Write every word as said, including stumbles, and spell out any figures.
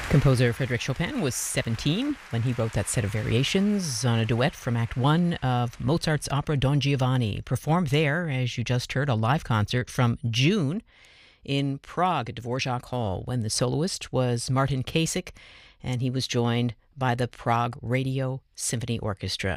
Composer Frédéric Chopin was seventeen when he wrote that set of variations on a duet from Act One of Mozart's opera Don Giovanni, performed there, as you just heard, a live concert from June in Prague at Dvorak Hall, when the soloist was Martin Kasich, and he was joined by the Prague Radio Symphony Orchestra.